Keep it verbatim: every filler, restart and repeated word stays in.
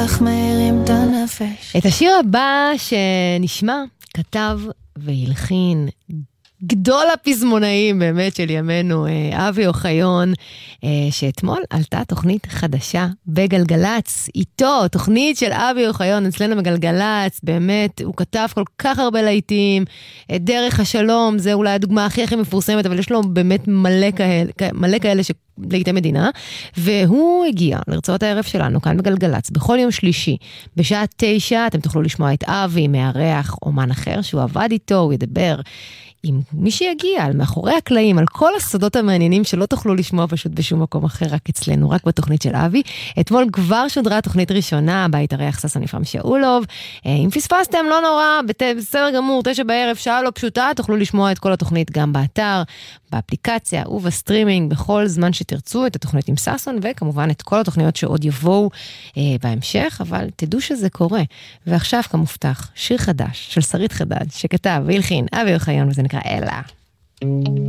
כך מהירים את הנפש. את השיר הבא שנשמע כתב והלחין גדול הפזמונאים באמת של ימינו, אבי אוחיון, שאתמול עלתה תוכנית חדשה בגלגלץ, איתו, תוכנית של אבי אוחיון אצלנו בגלגלץ, באמת, הוא כתב כל כך הרבה להיטים, דרך השלום, זה אולי הדוגמה הכי הכי מפורסמת, אבל יש לו באמת מלא כאלה, מלא כאלה ש... לעיתי מדינה, והוא הגיע לרצות הערב שלנו כאן בגלגלץ, בכל יום שלישי, בשעה תשע, אתם תוכלו לשמוע את אבי, מארח אומן אחר, שהוא עבד איתו, הוא ידבר עם מי שיגיע, על מאחורי הקלעים, על כל הסודות המעניינים שלא תוכלו לשמוע פשוט בשום מקום אחר, רק אצלנו, רק בתוכנית של אבי. אתמול כבר שודרה תוכנית ראשונה, בית הריח ששון יפעם שאולוב. אם פספסתם, לא נורא, בסדר גמור, תשע בערב, שעה לא פשוטה, תוכלו לשמוע את כל התוכנית גם באתר, באפליקציה ובסטרימינג, בכל זמן שתרצו את התוכנית עם ששון, וכמובן את כל התוכניות שעוד יבואו אה, בהמשך, אבל תדעו שזה קורה. ועכשיו כמובטח, שיר חדש של שרית חדד, שכתב והלחין אבי אוחיון, וזה נקרא אלה.